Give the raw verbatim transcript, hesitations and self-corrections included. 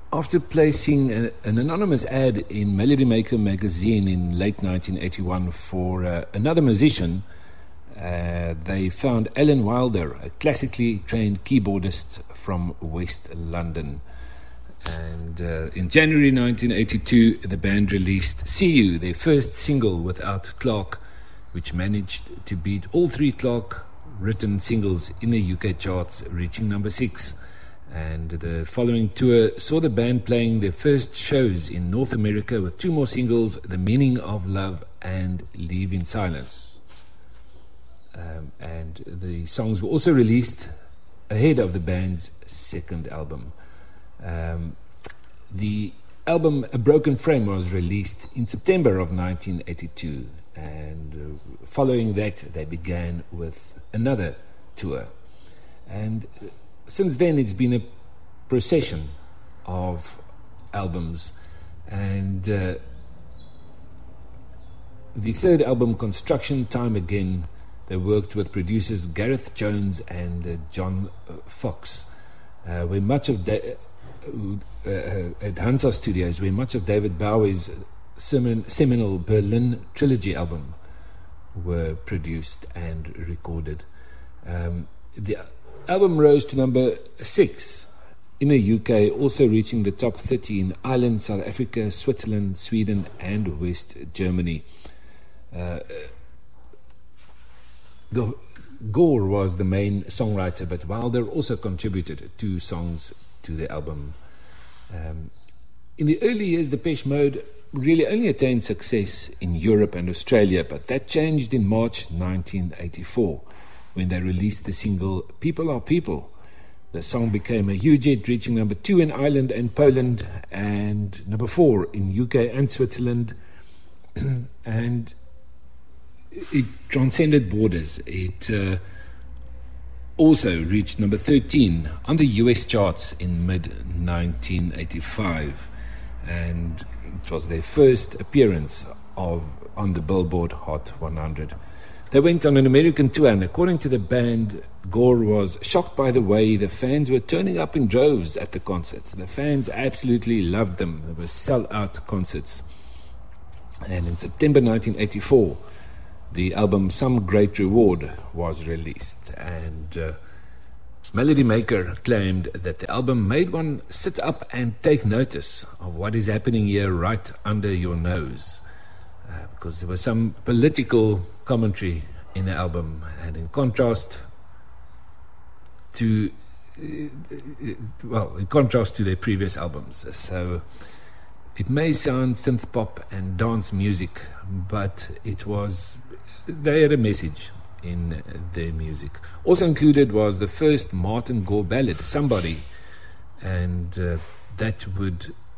After placing a, an anonymous ad in Melody Maker magazine in late nineteen eighty-one for uh, another musician, uh, they found Alan Wilder, a classically trained keyboardist from West London. And uh, in January nineteen eighty-two, the band released See You, their first single without Clark, which managed to beat all three Clark-written singles in the U K charts, reaching number six. And the following tour saw the band playing their first shows in North America with two more singles, The Meaning of Love and Leave in Silence. Um, and the songs were also released ahead of the band's second album. Um, the album A Broken Frame was released in September of nineteen eighty-two, and uh, following that they began with another tour. And since then, it's been a procession of albums, and uh, the third album, Construction Time Again, they worked with producers Gareth Jones and uh, John uh, Fox, uh, where much of da- uh, uh, at Hansa Studios, where much of David Bowie's semin- seminal Berlin Trilogy album were produced and recorded. Um, the album rose to number six in the U K, also reaching the top thirty in Ireland, South Africa, Switzerland, Sweden, and West Germany. Uh, Gore was the main songwriter, but Wilder also contributed two songs to the album. Um, in the early years, Depeche Mode really only attained success in Europe and Australia, but that changed in March nineteen eighty-four. When they released the single People Are People. The song became a huge hit, reaching number two in Ireland and Poland, and number four in U K and Switzerland. And it transcended borders. It uh, also reached number thirteen on the U S charts in mid nineteen eighty-five, and it was their first appearance of on the Billboard Hot one hundred. They went on an American tour, and according to the band, Gore was shocked by the way the fans were turning up in droves at the concerts. The fans absolutely loved them. They were sell-out concerts. And in September nineteen eighty-four, the album Some Great Reward was released. And uh, Melody Maker claimed that the album made one sit up and take notice of what is happening here right under your nose. Uh, because there was some political commentary in the album, and in contrast to uh, well, in contrast to their previous albums. So it may sound synth pop and dance music, but it was they had a message in their music. Also included was the first Martin Gore ballad, Somebody, and uh, that would